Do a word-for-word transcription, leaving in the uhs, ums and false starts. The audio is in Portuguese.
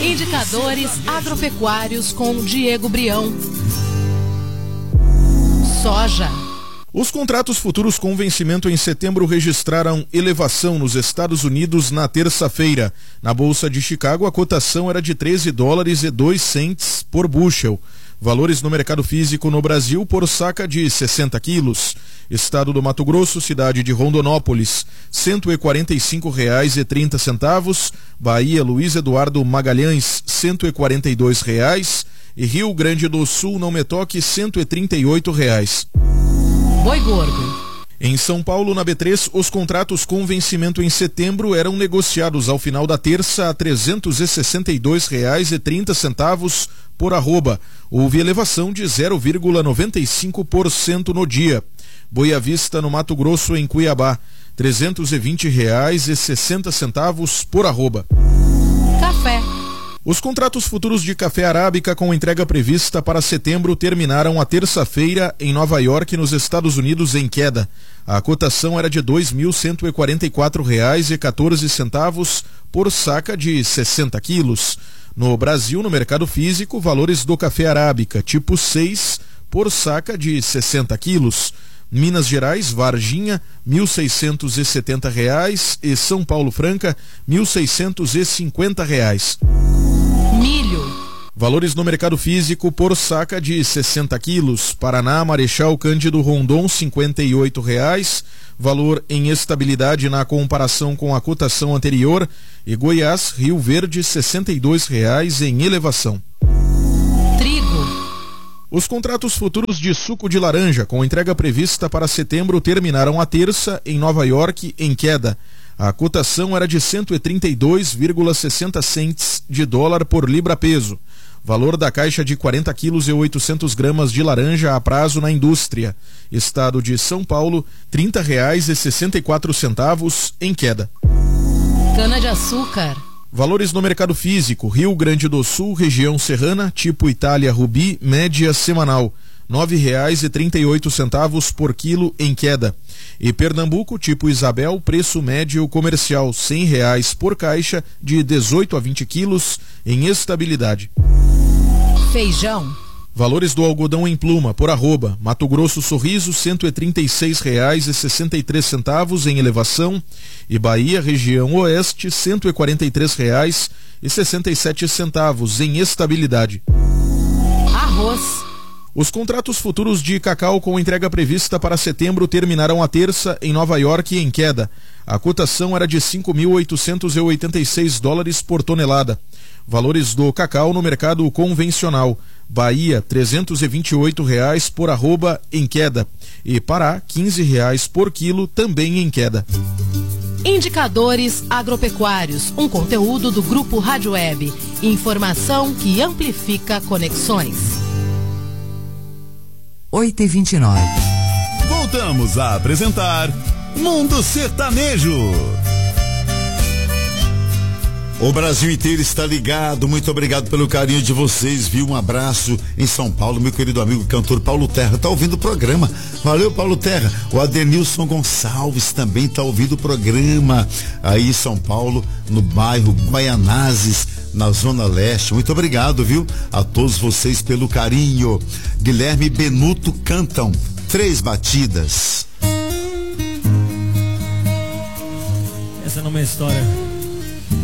Indicadores agropecuários com Diego Brião. Soja. Os contratos futuros com vencimento em setembro registraram elevação nos Estados Unidos na terça-feira. Na Bolsa de Chicago, a cotação era de treze dólares e dois centes por bushel. Valores no mercado físico no Brasil por saca de sessenta quilos. Estado do Mato Grosso, cidade de Rondonópolis, cento e quarenta e cinco reais e trinta centavos. Bahia, Luiz Eduardo Magalhães, cento e quarenta e dois reais. E Rio Grande do Sul, não me toque, cento e trinta e oito reais. Boi gordo. Em São Paulo, na B três, os contratos com vencimento em setembro eram negociados ao final da terça a trezentos e sessenta e dois reais e trinta centavos por arroba. Houve elevação de zero vírgula noventa e cinco por cento no dia. Boi à vista no Mato Grosso, em Cuiabá, trezentos e vinte reais e sessenta centavos por arroba. Café. Os contratos futuros de café arábica com entrega prevista para setembro terminaram a terça-feira em Nova York, nos Estados Unidos, em queda. A cotação era de dois mil cento e quarenta e quatro reais e quatorze centavos por saca de sessenta quilos. No Brasil, no mercado físico, valores do café arábica tipo seis por saca de sessenta quilos. Minas Gerais, Varginha, mil seiscentos e setenta reais e São Paulo Franca, mil seiscentos e cinquenta reais. Milho. Valores no mercado físico por saca de sessenta quilos. Paraná, Marechal Cândido Rondon, cinquenta e oito reais. Valor em estabilidade na comparação com a cotação anterior. E Goiás, Rio Verde, sessenta e dois reais em elevação. Trigo. Os contratos futuros de suco de laranja com entrega prevista para setembro terminaram a terça em Nova York em queda. A cotação era de cento e trinta e dois vírgula sessenta centes de dólar por libra-peso. Valor da caixa de quarenta quilos e oitocentos gramas de laranja a prazo na indústria. Estado de São Paulo, trinta reais e sessenta e quatro centavos em queda. Cana-de-açúcar. Valores no mercado físico: Rio Grande do Sul, região serrana, tipo Itália Rubi, média semanal, nove reais e trinta e oito centavos por quilo em queda. E Pernambuco, tipo Isabel, preço médio comercial, cem reais por caixa de dezoito a vinte quilos em estabilidade. Feijão. Valores do algodão em pluma por arroba: Mato Grosso Sorriso, cento e trinta e seis reais e sessenta e três centavos em elevação. E Bahia, região oeste, cento e quarenta e três reais e sessenta e sete centavos em estabilidade. Arroz. Os contratos futuros de cacau com entrega prevista para setembro terminaram a terça em Nova York em queda. A cotação era de cinco mil oitocentos e oitenta e seis dólares por tonelada. Valores do cacau no mercado convencional: Bahia, trezentos e vinte e oito reais por arroba em queda. E Pará, quinze reais por quilo, também em queda. Indicadores agropecuários, um conteúdo do Grupo Rádio Web. Informação que amplifica conexões. oito e vinte e nove. Voltamos a apresentar Mundo Sertanejo. O Brasil inteiro está ligado, muito obrigado pelo carinho de vocês, viu? Um abraço em São Paulo, meu querido amigo cantor Paulo Terra, tá ouvindo o programa, valeu Paulo Terra. O Adenilson Gonçalves também tá ouvindo o programa, aí em São Paulo, no bairro Guaianazes, na Zona Leste, muito obrigado, viu? A todos vocês pelo carinho. Guilherme e Benuto cantam Três Batidas. Essa não é uma história